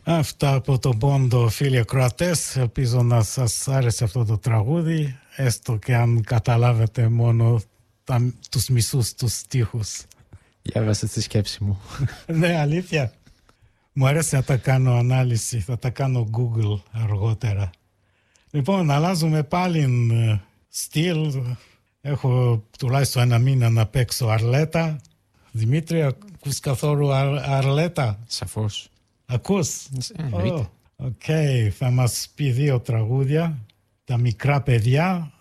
Αυτά από τον Πόντο, φίλοι ακροατές. Ελπίζω να σας άρεσε αυτό το τραγούδι, έστω και αν καταλάβετε μόνο τους μισούς τους στίχους. Διάβασα τη σκέψη μου. Ναι, αλήθεια. Μου αρέσει να τα κάνω ανάλυση, θα τα κάνω Google αργότερα. Λοιπόν, αλλάζουμε πάλι στυλ. Έχω τουλάχιστον ένα μήνα να παίξω αρλέτα. Δημήτρη, ακούς καθόλου αρλέτα? Σαφώς. Ακούς? Εννοείται. Οκ, θα μας πει 2 τραγούδια. Τα μικρά παιδιά